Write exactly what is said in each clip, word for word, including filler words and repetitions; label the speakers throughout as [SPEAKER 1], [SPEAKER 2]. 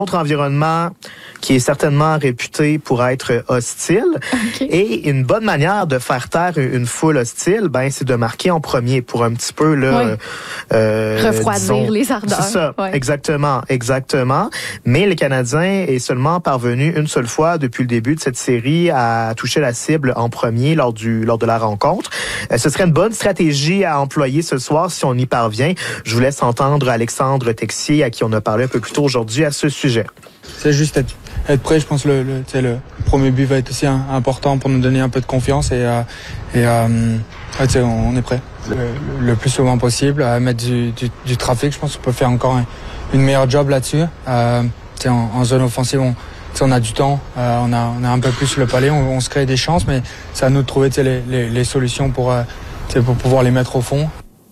[SPEAKER 1] autre environnement qui est certainement réputé pour être hostile. Okay. Et une bonne manière de faire taire une foule hostile, ben c'est de marquer en premier pour un petit peu là,
[SPEAKER 2] oui. euh, refroidir disons, les ardeurs.
[SPEAKER 1] C'est ça,
[SPEAKER 2] oui.
[SPEAKER 1] exactement, exactement. Mais le Canadien est seulement parvenu une seule fois depuis le début de cette série à toucher la cible en premier lors du lors de la rencontre. Euh, ce serait une bonne stratégie à employer ce soir si on y parvient. Je vous laisse entendre Alexandre Texier à qui on a parlé un peu plus tôt aujourd'hui à ce sujet.
[SPEAKER 3] C'est juste être, être prêt. Je pense que le, le, le premier but va être aussi un, important pour nous donner un peu de confiance et, euh, et euh, ouais, on est prêt le, le plus souvent possible à mettre du, du, du trafic. Je pense qu'on peut faire encore un, une meilleure job là-dessus. Euh, en, en zone offensive, on, on a du temps, euh, on, a, on a un peu plus le palais, on, on se crée des chances, mais c'est à nous de trouver les, les, les solutions pour, euh, pour pouvoir les mettre au fond.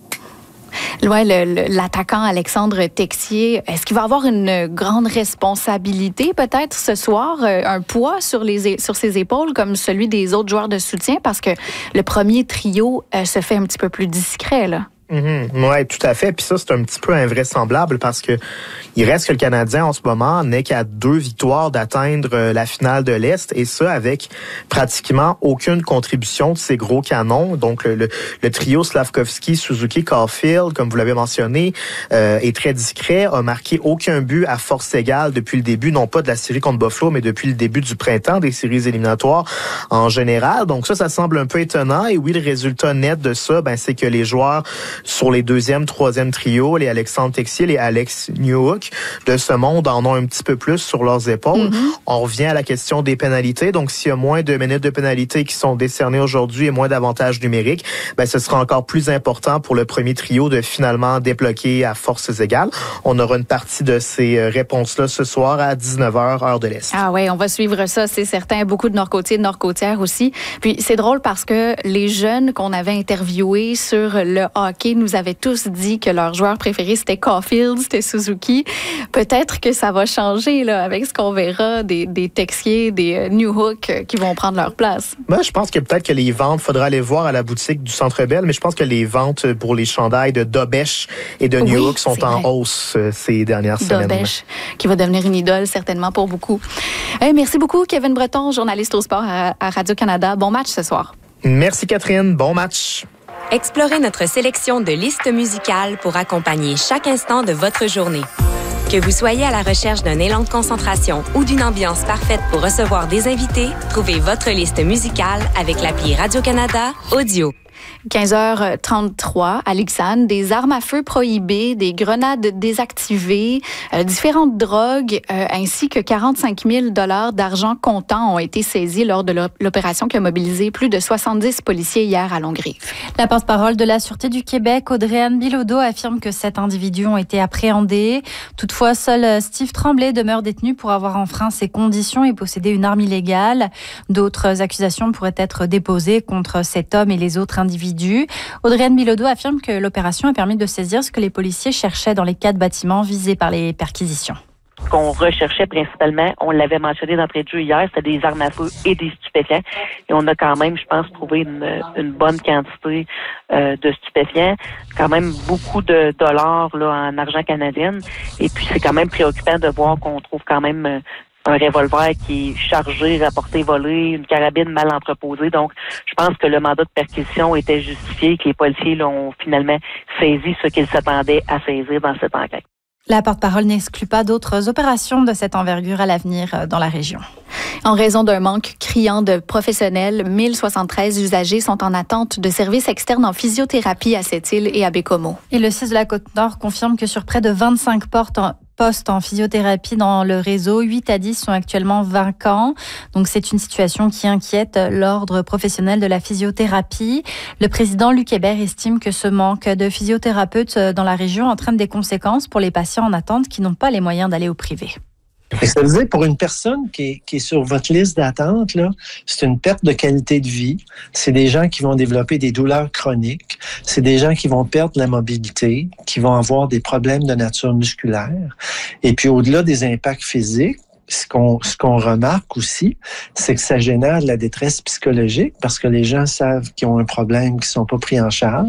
[SPEAKER 2] Ouais, le, le, l'attaquant Alexandre Texier, est-ce qu'il va avoir une grande responsabilité peut-être ce soir, euh, un poids sur, les, sur ses épaules comme celui des autres joueurs de soutien parce que le premier trio euh, se fait un petit peu plus discret là?
[SPEAKER 1] Mm-hmm. Oui, tout à fait. Puis ça, c'est un petit peu invraisemblable parce que il reste que le Canadien, en ce moment, n'est qu'à deux victoires d'atteindre la finale de l'Est et ça avec pratiquement aucune contribution de ces gros canons. Donc, le, le, le trio Slavkovski, Suzuki, Caulfield, comme vous l'avez mentionné, euh, est très discret, a marqué aucun but à force égale depuis le début, non pas de la série contre Buffalo, mais depuis le début du printemps des séries éliminatoires en général. Donc ça, ça semble un peu étonnant. Et oui, le résultat net de ça, ben c'est que les joueurs sur les deuxième, troisième trios, les Alexandre Texier, les Alex Newhook de ce monde en ont un petit peu plus sur leurs épaules. Mm-hmm. On revient à la question des pénalités. Donc, s'il y a moins de minutes de pénalités qui sont décernées aujourd'hui et moins d'avantages numériques, ben, ce sera encore plus important pour le premier trio de finalement débloquer à forces égales. On aura une partie de ces réponses-là ce soir à dix-neuf heures, heure de l'Est.
[SPEAKER 2] Ah oui, on va suivre ça, c'est certain. Beaucoup de Nord-Côtiers, de Nord-Côtières aussi. Puis, c'est drôle parce que les jeunes qu'on avait interviewés sur le hockey nous avaient tous dit que leur joueur préféré, c'était Caulfield, c'était Suzuki. Peut-être que ça va changer là, avec ce qu'on verra des, des Texier, des euh, Newhook euh, qui vont prendre leur place.
[SPEAKER 1] Moi, je pense que peut-être que les ventes, faudra aller voir à la boutique du Centre Bell, mais je pense que les ventes pour les chandails de Dobesch et de Newhook oui, sont en vrai. hausse euh, ces dernières semaines.
[SPEAKER 2] Dobesch, qui va devenir une idole certainement pour beaucoup. Hey, merci beaucoup, Kevin Breton, journaliste au sport à, à Radio-Canada. Bon match ce soir.
[SPEAKER 1] Merci, Catherine. Bon match.
[SPEAKER 4] Explorez notre sélection de listes musicales pour accompagner chaque instant de votre journée. Que vous soyez à la recherche d'un élan de concentration ou d'une ambiance parfaite pour recevoir des invités, trouvez votre liste musicale avec l'appli Radio-Canada Audio.
[SPEAKER 2] quinze heures trente-trois à Lixane, des armes à feu prohibées, des grenades désactivées, euh, différentes drogues, euh, ainsi que quarante-cinq mille dollars d'argent comptant ont été saisis lors de l'opération qui a mobilisé plus de soixante-dix policiers hier à Longrive.
[SPEAKER 5] La porte-parole de la Sûreté du Québec, Audrey-Anne Bilodeau, affirme que sept individus ont été appréhendés. Toutefois, seul Steve Tremblay demeure détenu pour avoir enfreint ses conditions et possédé une arme illégale. D'autres accusations pourraient être déposées contre cet homme et les autres individus. Audrey-Anne Bilodeau affirme que l'opération a permis de saisir ce que les policiers cherchaient dans les quatre bâtiments visés par les perquisitions.
[SPEAKER 6] Ce qu'on recherchait principalement, on l'avait mentionné d'entrée de jeu hier, c'était des armes à feu et des stupéfiants. Et on a quand même, je pense, trouvé une, une bonne quantité euh, de stupéfiants. Quand même beaucoup de dollars là, en argent canadien. Et puis, c'est quand même préoccupant de voir qu'on trouve quand même... Euh, un revolver qui est chargé, rapporté, volé, une carabine mal entreposée. Donc, je pense que le mandat de perquisition était justifié, que les policiers l'ont finalement saisi ce qu'ils s'attendaient à saisir dans cette enquête.
[SPEAKER 5] La porte-parole n'exclut pas d'autres opérations de cette envergure à l'avenir dans la région.
[SPEAKER 2] En raison d'un manque criant de professionnels, mille soixante-treize usagers sont en attente de services externes en physiothérapie à Sept-Îles et à Baie-Comeau.
[SPEAKER 5] Et le C I S de la Côte-Nord confirme que sur près de vingt-cinq portes en postes en physiothérapie dans le réseau, huit à dix sont actuellement vacants. Donc c'est une situation qui inquiète l'ordre professionnel de la physiothérapie. Le président Luc Hébert estime que ce manque de physiothérapeutes dans la région entraîne des conséquences pour les patients en attente qui n'ont pas les moyens d'aller au privé.
[SPEAKER 7] Ça veut dire pour une personne qui est, qui est sur votre liste d'attente, là, c'est une perte de qualité de vie. C'est des gens qui vont développer des douleurs chroniques. C'est des gens qui vont perdre la mobilité, qui vont avoir des problèmes de nature musculaire. Et puis au-delà des impacts physiques, ce qu'on, ce qu'on remarque aussi, c'est que ça génère de la détresse psychologique parce que les gens savent qu'ils ont un problème, qu'ils ne sont pas pris en charge.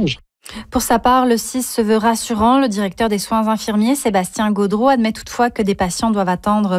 [SPEAKER 5] Pour sa part, le C I S se veut rassurant. Le directeur des soins infirmiers, Sébastien Gaudreau, admet toutefois que des patients doivent attendre